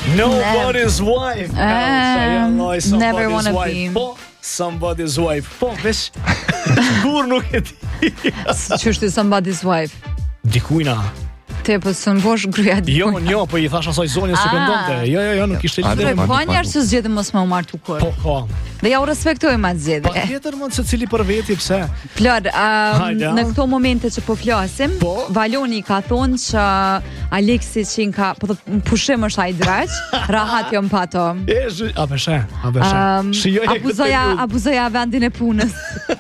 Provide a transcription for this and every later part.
Nobody's wife. Never wanna be. Po, somebody's wife. Po, veç kur nuk e di. Ç'është somebody's wife? Dikujna. Te po son bosh gruaja dikujna. Jo, po I thash asaj zonjës se këndonte. Jo, nuk ishte lidhje. Po njerëz që zgjedhin mos më u martu kur. Po. Dhe ja u respektojmë atë zgjedhje. Patjetër mund secili për veti pse. Plot, në këto momente që po flasim, Valoni ka thonë që Aleksi që ka, po të pushim është ai draq, rahat jom pato. A beshe. Abuzoja vendin e punës.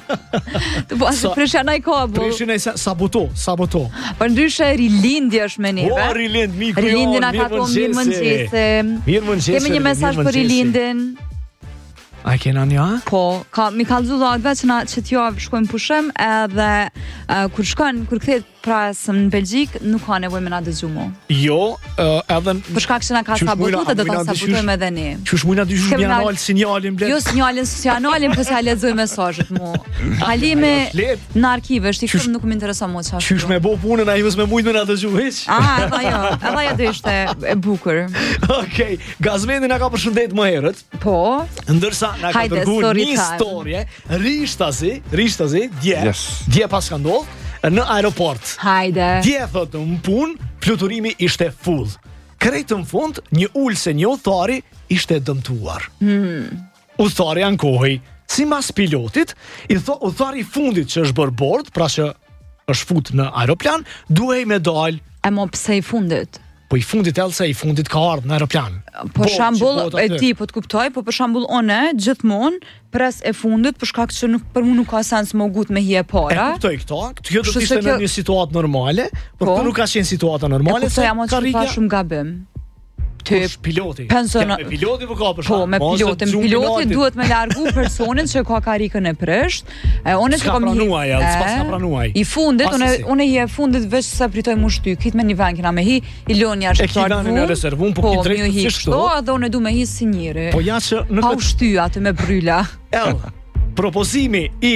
Po asë preshanaj ka bu. Preshanaj saboto. Po ndryshe rilindje është me neve. O, rilind, miku jo, Rilindin a ka thonë mirë mëngjese. Kemi një mesazh për rilindin. A kena një? Po, mi kallëzu dhëtëve që t'javë shkojmë pushim edhe kur kthehet prasëm në Belgjik, nuk ka nevojë me na dëgju mu. Jo, edhe për shkak që na ka sabotuar dhe do ta sabotojmë edhe ne. Qysh mujna dyshush mi anal sinjalin blet? Jo sinjalin, po sa lexoj mesazhet mu. Halime në arkive, është shumë nuk më intereson më çfarë. Qysh me bë punën ai mos me mujt me na dëgju hiç? Edhe ajo do ishte e bukur. Okej, Gazmendi na ka përshëndet më herët. Po. Ndërsa na ka dërguar një historie rishtazi, dje pas ka ndodhur në aeroport. Hajde. Dje thotë në punë, fluturimi ishte full. Krejt në fund, një ulse një udhëtari ishte dëmtuar. Udhëtari ankohej, si mas pilotit, I tho udhëtari fundit që është bërë bord, pra që është fut në aeroplan, duhej me dal. E mo pse I fundit? Po I fundit else, I fundit ka ardhë në aeroplan. Po shambull, e ti po të kuptoj, po për shambull one, gjithmonë, pres e fundit, për shkak që për mu nuk ka sens më gut me hije para. E kuptoj këto, kjo do të ishte në një situatë normale, por këto nuk ka qenë situata normale, se ka shumë gabim. Piloti. Me piloti po ka për shkak. Po, me piloti duhet me largu personin që ka karikën e prisht. S'ka pranuaj. I fundit, unë hi e fundit veç se pritoj mu shty, kit me një vend kena me hi, I lonja është këto arvun. E reservun, po ki drejtë si shto. Edhe unë du me hi si njëri. Po ja që në pa u shty atë me bryla. Propozimi I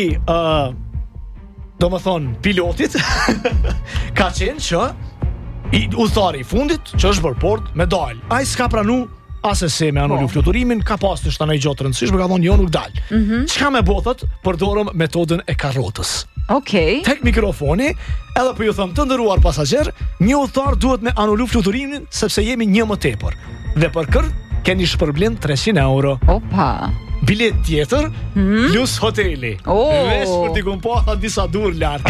do më thonë pilotit ka qenë që udhëtari I fundit që është bërë port me dal. Ai s'ka pranu asese me anullu fluturimin, ka pas të shtanaj gjotë rëndësishme, ka thonë jo nuk dal. Çka me bothët, përdorëm metodën e karrotës. Okej. Tek mikrofoni, edhe po ju them të nderuar pasagjer, një udhëtar duhet me anullu fluturimin sepse jemi një më tepër. Dhe për kër keni shpërblim 300 euro. Opa. Bilet tjetër, plus hoteli. Vesh për t'i kumpa disa dur lartë.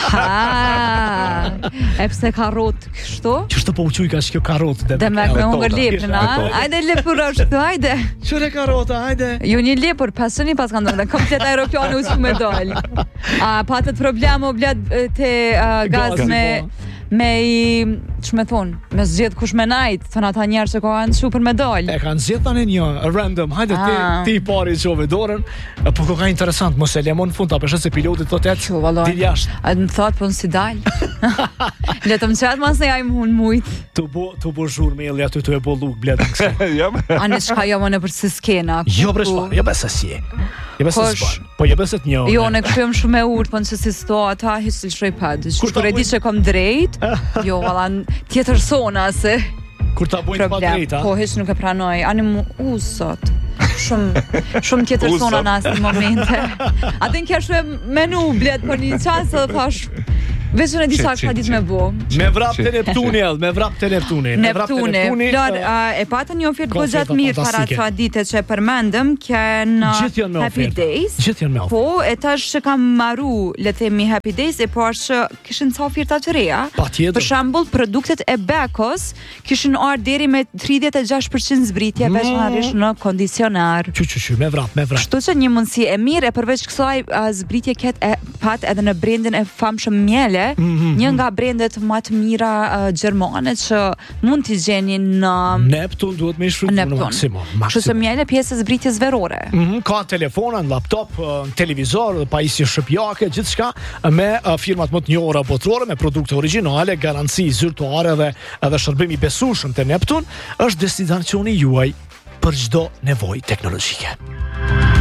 E pse karot kështu? Qështë po uquj ka shkjo karot? Dhe me hongër lepën, Ajde lepur është, ajde. Qëre karota, ajde? Jo një lepur, pasëni pas ka ndërë, dhe komplet aeroplane usu me doll. Patët problemo bled të gaz me I, që me thonë, me zgjedh kush me najt, thonë ata njerë që kanë që për me doll. E kanë zgjedh tani një random, hajde ti I pari që ove dorën, po ko ka interesant, mos e lemon fund, ta përshet se pilotit të tëtë, dil jashtë. A të më thotë, po në si dal. Letëm qatë mas ne jajmë hun mujt. Tu bo zhur me ili aty të e bo luk, bledë në kësi. A në qka jo më në përsi skena. Jo breshpa, jo besa si e. Po je beset një. Jo, ne kështu jam shumë e urtë, po nëse si sto ata hisil shrejpad. Kur e di që kom drejt, jo, valla, tjetër sona se kur ta bojnë pa drejta. Po, hiç nuk e pranoj. Ani mu sot. Shumë tjetër sona në asë momente. Atë në kja menu bled për një qasë dhe thash veç unë e di sa ka ditë me bo. Me vrap të Neptuni, me vrap të Neptuni. Flor, e patë një ofert po gjatë mirë para qa dite që e përmendëm, kënë Happy Days. Gjithë janë me ofert. Po, e tash që kam maru, le themi Happy Days, e po është që kishin ca oferta të reja. Për shembull, produktet e Bekos kishin ardhur deri me 36% zbritje veçanërisht në kondicionar. Me vrap. Kështu që një mundësi e mirë, e përveç kësaj zbritje ket e pat edhe në brendin e famshëm Miele, një nga brendet më të mira gjermane që mund t'i gjeni në Neptun duhet me shfrytzuar në maksimum. Kështu që Miele pjesë zbritjes verore. Ka telefona, në laptop, në televizor, pajisje shëpjake, gjithçka me firmat më të njohura botërore, me produkte origjinale, garanci zyrtare dhe edhe shërbim I besueshëm te Neptun, është destinacioni juaj për çdo nevojë teknologjike.